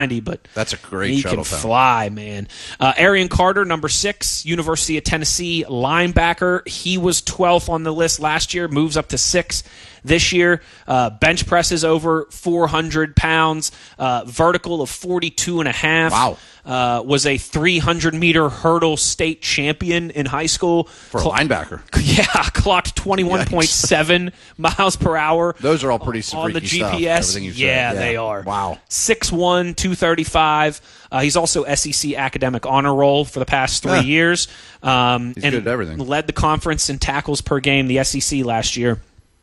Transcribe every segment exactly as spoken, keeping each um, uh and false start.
but that's a great he shuttle can time. fly, man. Uh, Arian Carter, number six, University of Tennessee linebacker. He was twelfth on the list last year, moves up to six this year. Uh, bench presses over four hundred pounds, uh, vertical of forty-two and a half. Wow. Uh, was a three hundred meter hurdle state champion in high school. For a linebacker. Yeah, clocked twenty-one point seven miles per hour. Those are all pretty on the freaky G P S. Stuff, everything you've yeah, said. Yeah, they are. Wow. six one, two thirty-five. Uh, he's also S E C academic honor roll for the past three Yeah. years. Um, He's and good at everything. led the conference in tackles per game, the S E C last year.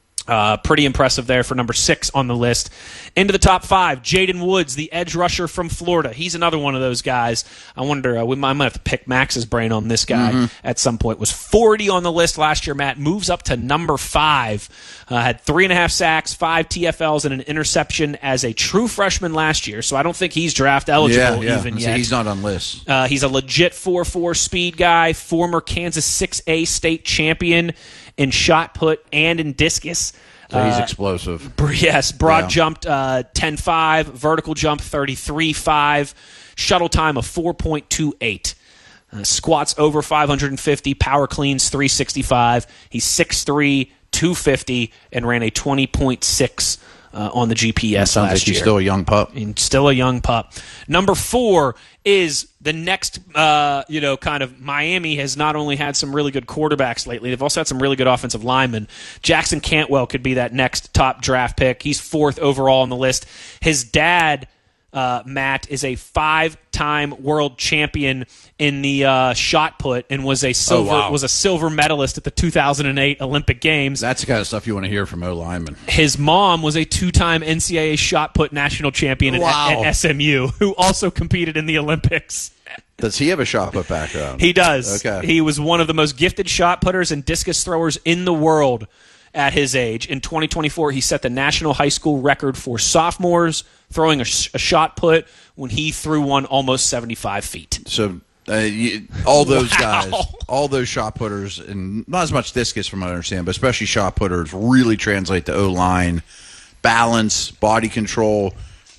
Uh, pretty impressive there for number six on the list. Into the top five, Jaden Woods, the edge rusher from Florida. He's another one of those guys. I wonder, uh, we might, I might have to pick Max's brain on this guy Mm-hmm. at some point. Was forty on the list last year, Matt. Moves up to number five. Uh, had three and a half sacks, five T F Ls, and an interception as a true freshman last year. So I don't think he's draft eligible Yeah, yeah. even So yet. he's not on lists. Uh, he's a legit four four speed guy, former Kansas six A state champion in shot put and in discus. So he's Uh, explosive. Yes, broad Yeah. jumped uh, ten five, vertical jump thirty-three five, shuttle time of four point two eight. Uh, squats over five hundred fifty, power cleans three sixty-five. He's six three, two fifty, and ran a twenty point six uh, on the G P S Sounds last like he's year. still a young pup. And still a young pup. Number four is the next, uh, you know, kind of Miami has not only had some really good quarterbacks lately, they've also had some really good offensive linemen. Jackson Cantwell could be that next top draft pick. He's fourth overall on the list. His dad, uh, Matt, is a five-time world champion in the uh, shot put and was a silver wow. was a silver medalist at the two thousand eight Olympic Games. That's the kind of stuff you want to hear from O linemen. His mom was a two-time N C double A shot put national champion at, Wow. at S M U, who also competed in the Olympics. Does he have a shot put background? He does. Okay. He was one of the most gifted shot putters and discus throwers in the world at his age. In twenty twenty-four, he set the national high school record for sophomores throwing a, sh- a shot put when he threw one almost seventy-five feet. So uh, you, all those Wow. guys, all those shot putters, and not as much discus from what I understand, but especially shot putters, really translate to O-line, balance, body control,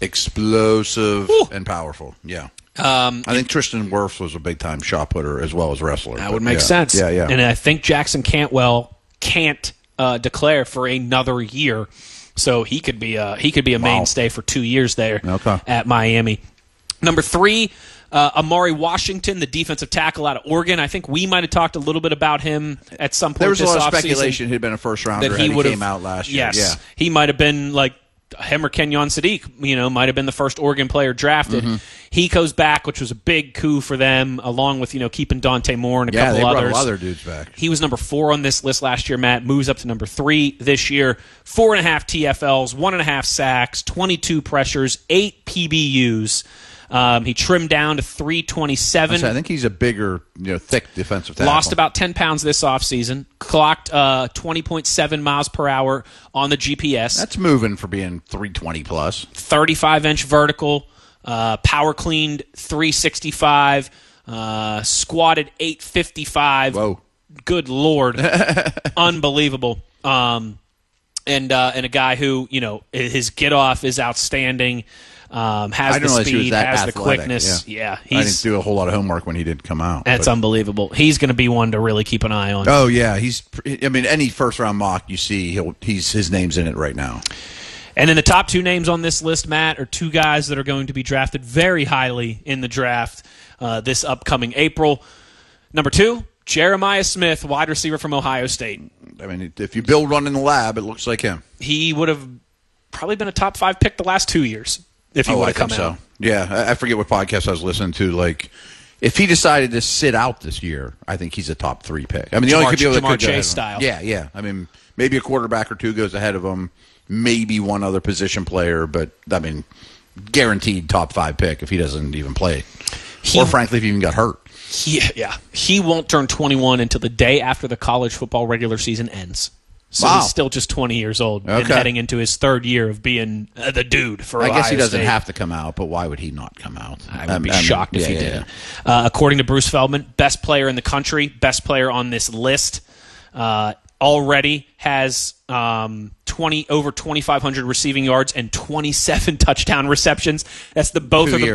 explosive, Whew. and powerful. Yeah. Um, I think Tristan Wirfs was a big-time shot putter as well as wrestler. that but would make yeah. sense. Yeah, yeah. And I think Jackson Cantwell can't uh, declare for another year, so he could be a, he could be a Wow. mainstay for two years there Okay. at Miami. Number three, uh, Amari Washington, the defensive tackle out of Oregon. I think we might have talked a little bit about him at some point. There was a this lot of offseason speculation he'd been a first-rounder that he, he would came out last year. Yes, Yeah. he might have been like him or Kenyon Sadiq, you know, might have been the first Oregon player drafted. Mm-hmm. He goes back, which was a big coup for them, along with, you know, keeping Dante Moore and a Yeah, couple they brought others. a lot of their dudes back. He was number four on this list last year, Matt. Moves up to number three this year. Four and a half T F Ls, one and a half sacks, twenty-two pressures, eight P B Us. Um, he trimmed down to three twenty-seven. I think he's a bigger, you know, thick defensive tackle. Lost about ten pounds this offseason. Clocked uh, twenty point seven miles per hour on the G P S. That's moving for being three twenty plus. thirty-five inch vertical. Uh, power cleaned three sixty-five. Uh, squatted eight fifty-five. Whoa. Good Lord. Unbelievable. Um, and, uh, and a guy who, you know, his get off is outstanding. Um, has I the didn't realize he was speed, that has the athletic, quickness. yeah. Yeah, I didn't he's do a whole lot of homework when he did come out. that's but- unbelievable. He's going to be one to really keep an eye on. Oh yeah, he's. I mean, any first round mock you see, he'll he's his name's in it right now. And then the top two names on this list, Matt, are two guys that are going to be drafted very highly in the draft uh, this upcoming April. Number two, Jeremiah Smith, wide receiver from Ohio State. I mean, if you build one in the lab, it looks like him. He would have probably been a top five pick the last two years if he oh, would I have come think out. so. Yeah, I I forget what podcast I was listening to. Like, if he decided to sit out this year, I think he's a top three pick. I mean, the Jamar- only could be able to Jamar could go ahead Chase of him. style. Yeah, yeah. I mean, maybe a quarterback or two goes ahead of him. Maybe one other position player, but I mean, guaranteed top five pick if he doesn't even play, He- or frankly, if he even got hurt. He, yeah, he won't turn twenty-one until the day after the college football regular season ends. So Wow. he's still just twenty years old and Okay. heading into his third year of being uh, the dude for I Ohio guess he doesn't State. have to come out, but why would he not come out? I would Um, be um, shocked if yeah, he yeah, didn't. Uh, according to Bruce Feldman, best player in the country, best player on this list, uh, already has um, twenty over twenty-five hundred receiving yards and twenty-seven touchdown receptions. That's the both Two are the years.